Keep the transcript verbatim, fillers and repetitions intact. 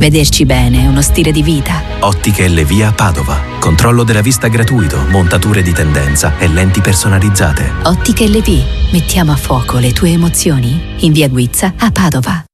Vederci bene è uno stile di vita. Ottiche L V a Padova. Controllo della vista gratuito, montature di tendenza e lenti personalizzate. Ottiche L V. Mettiamo a fuoco le tue emozioni in via Guizza a Padova.